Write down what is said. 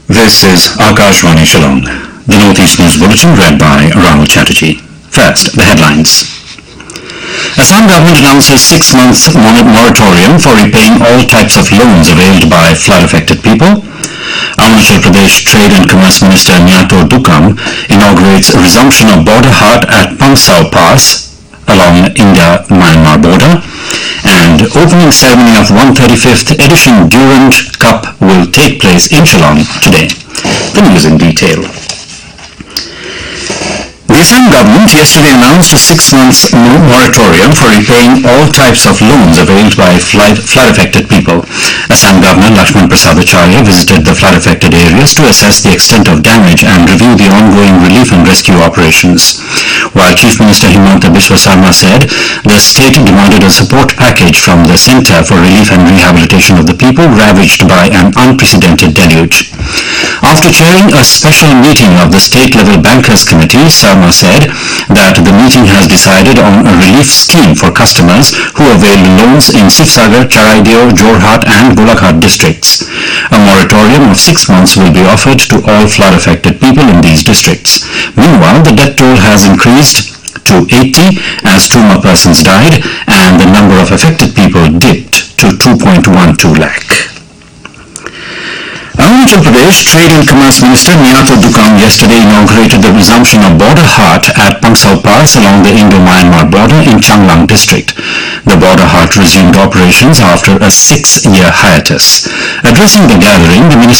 This is Akashvani Shillong, the Northeast News Bulletin read by Rahul Chatterjee. First, the headlines. Assam government announces 6 months moratorium for repaying all types of loans availed by flood-affected people. Arunachal Pradesh Trade and Commerce Minister Nyato Dukam inaugurates resumption of border hut at Pangsau Pass along India-Myanmar border. And opening ceremony of 135th edition Durand Cup will take place in Shillong today. The news in detail. The Assam government yesterday announced a 6 months moratorium for repaying all types of loans availed by flood-affected people. Assam Governor Lakshman Prasad Acharya visited the flood-affected areas to assess the extent of damage and review the ongoing relief and rescue operations. While Chief Minister Himanta Biswa Sarma said the state demanded a support package from the Centre for Relief and Rehabilitation of the People ravaged by an unprecedented deluge. After chairing a special meeting of the state-level bankers committee, Sarma said that the meeting has decided on a relief scheme for customers who availed loans in Sifsagar, Charaideo, Jorhat and Golaghat districts. A moratorium of 6 months will be offered to all flood-affected people in these districts. Meanwhile, the death toll has increased to 80 as 2 more persons died and the number of affected people dipped to 2.12 lakh. Arunachal Pradesh Trade and Commerce Minister Nyato Dukam yesterday inaugurated the resumption of border hut at Pangsau Pass along the Indo-Myanmar border in Changlang district. The border hut resumed operations after a 6-year hiatus. Addressing the gathering, the minister